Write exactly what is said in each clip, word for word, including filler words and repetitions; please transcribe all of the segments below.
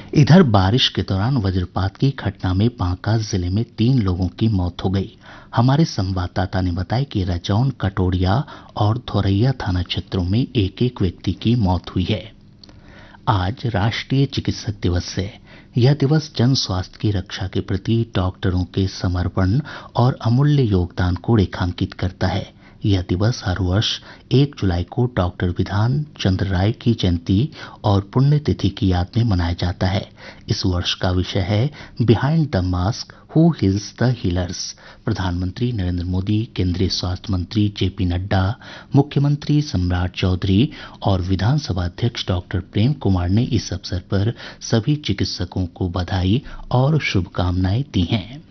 इधर बारिश के दौरान वज्रपात की घटना में बांका जिले में तीन लोगों की मौत हो गई। हमारे संवाददाता ने बताया कि रजौन, कटोरिया और धोरैया थाना क्षेत्रों में एक एक व्यक्ति की मौत हुई है। आज राष्ट्रीय चिकित्सक दिवस है। यह दिवस जन स्वास्थ्य की रक्षा के प्रति डॉक्टरों के समर्पण और अमूल्य योगदान को रेखांकित करता है। यह दिवस हर वर्ष एक जुलाई को डॉक्टर विधान चंद्र राय की जयंती और पुण्यतिथि की याद में मनाया जाता है। इस वर्ष का विषय है behind the mask, who heels the healers. प्रधानमंत्री नरेंद्र मोदी, केंद्रीय स्वास्थ्य मंत्री जेपी नड्डा, मुख्यमंत्री सम्राट चौधरी और विधानसभा अध्यक्ष डॉक्टर प्रेम कुमार ने इस अवसर पर सभी चिकित्सकों को बधाई और शुभकामनाएं दी हैं।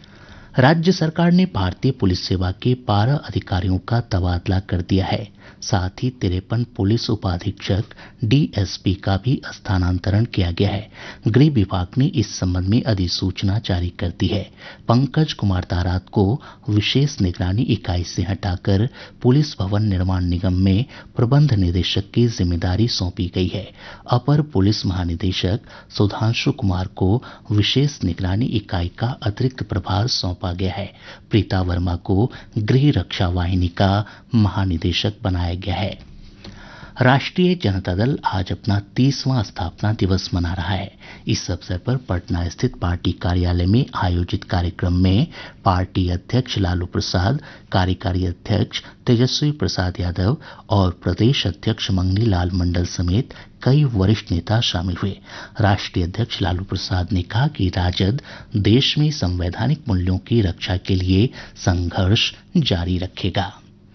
राज्य सरकार ने भारतीय पुलिस सेवा के बारह अधिकारियों का तबादला कर दिया है। साथ ही तिरपन पुलिस उपाधीक्षक, डीएसपी का भी स्थानांतरण किया गया है। गृह विभाग ने इस संबंध में अधिसूचना जारी कर दी है। पंकज कुमार दारात को विशेष निगरानी इकाई से हटाकर पुलिस भवन निर्माण निगम में प्रबंध निदेशक की जिम्मेदारी सौंपी गई है। अपर पुलिस महानिदेशक सुधांशु कुमार को विशेष निगरानी इकाई का अतिरिक्त प्रभार सौंपा गया है। प्रीता वर्मा को गृह रक्षा वाहिनी का महानिदेशक बनाया गया है। राष्ट्रीय जनता दल आज अपना तीसवां स्थापना दिवस मना रहा है। इस अवसर पर पटना स्थित पार्टी कार्यालय में आयोजित कार्यक्रम में पार्टी अध्यक्ष लालू प्रसाद, कार्यकारी अध्यक्ष तेजस्वी प्रसाद यादव और प्रदेश अध्यक्ष मंगनी लाल मंडल समेत कई वरिष्ठ नेता शामिल हुए। राष्ट्रीय अध्यक्ष लालू प्रसाद ने कहा कि राजद देश में संवैधानिक मूल्यों की रक्षा के लिए संघर्ष जारी रखेगा।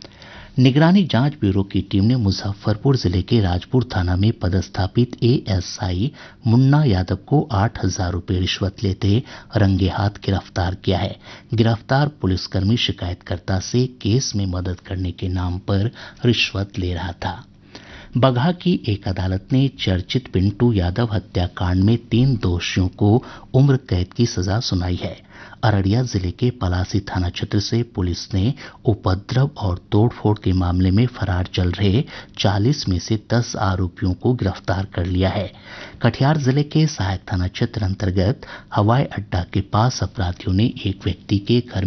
निगरानी जांच ब्यूरो की टीम ने मुजफ्फरपुर जिले के राजपुर थाना में पदस्थापित एएसआई मुन्ना यादव को आठ हजार रुपये रिश्वत लेते रंगे हाथ गिरफ्तार किया है। गिरफ्तार पुलिसकर्मी शिकायतकर्ता से केस में मदद करने के नाम पर रिश्वत ले रहा था। बगहा की एक अदालत ने चर्चित पिंटू यादव हत्याकांड में तीन दोषियों को उम्र कैद की सजा सुनाई है। अररिया जिले के पलासी थाना क्षेत्र से पुलिस ने उपद्रव और तोड़फोड़ के मामले में फरार चल रहे चालीस में से दस आरोपियों को गिरफ्तार कर लिया है। कटिहार जिले के सहायक थाना क्षेत्र अंतर्गत हवाई अड्डा के पास अपराधियों ने एक व्यक्ति के घर